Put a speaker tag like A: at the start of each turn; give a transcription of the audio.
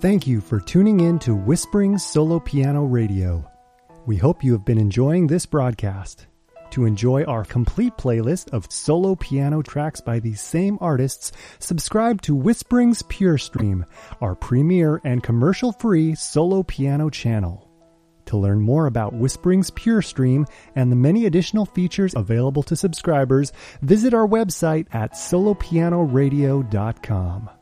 A: Thank you for tuning in to Whispering Solo Piano Radio. We hope you have been enjoying this broadcast. To enjoy our complete playlist of solo piano tracks by these same artists, subscribe to Whispering's Pure Stream, our premier and commercial-free solo piano channel. To learn more about Whispering's Pure Stream and the many additional features available to subscribers, visit our website at solopianoradio.com.